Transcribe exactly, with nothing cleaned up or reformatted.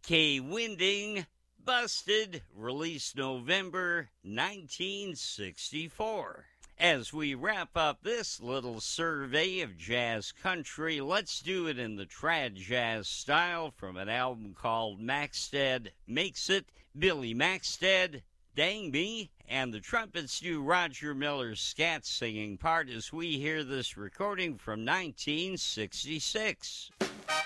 Kay Winding, Busted, released November nineteen sixty-four. As we wrap up this little survey of jazz country, let's do it in the trad jazz style from an album called Maxted Makes It. Billy Maxted, Dang Me, and the trumpets do Roger Miller's scat singing part as we hear this recording from nineteen sixty-six.